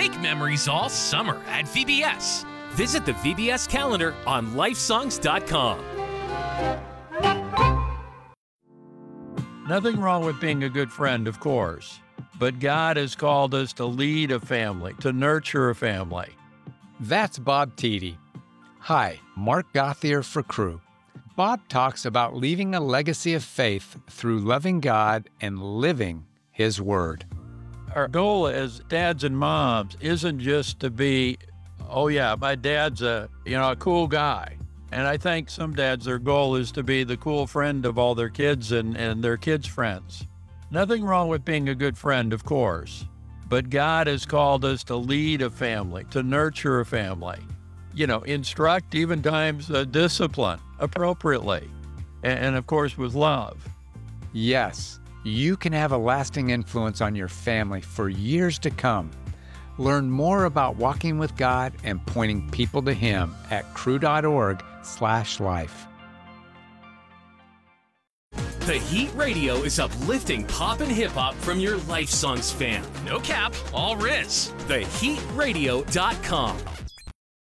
Make memories all summer at VBS. Visit the VBS calendar on lifesongs.com. Nothing wrong with being a good friend, of course, but God has called us to lead a family, to nurture a family. That's Bob Tiede. Hi, Mark Gauthier for Crew. Bob talks about leaving a legacy of faith through loving God and living His Word. Our goal as dads and moms isn't just to be, oh yeah, my dad's a cool guy. And I think some dads, their goal is to be the cool friend of all their kids and their kids' friends. Nothing wrong with being a good friend, of course, but God has called us to lead a family, to nurture a family. Instruct, even times discipline appropriately, and of course with love. Yes, you can have a lasting influence on your family for years to come. Learn more about walking with God and pointing people to Him at cru.org/life. The Heat Radio is uplifting pop and hip-hop from your Life Songs fan. No cap, all Riz. TheHeatRadio.com.